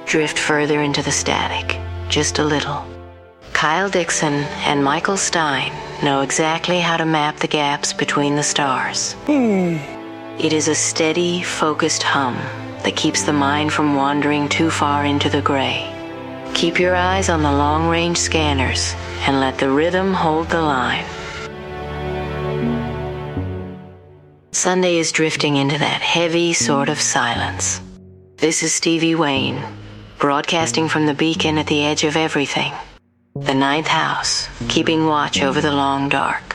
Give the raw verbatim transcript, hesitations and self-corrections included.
drift further into the static, just a little. Kyle Dixon and Michael Stein know exactly how to map the gaps between the stars. It is a steady, focused hum that keeps the mind from wandering too far into the gray. Keep your eyes on the long-range scanners and let the rhythm hold the line. Sunday is drifting into that heavy sort of silence. This is Stevie Wayne, broadcasting from the beacon at the edge of everything. The ninth house, keeping watch over the long dark.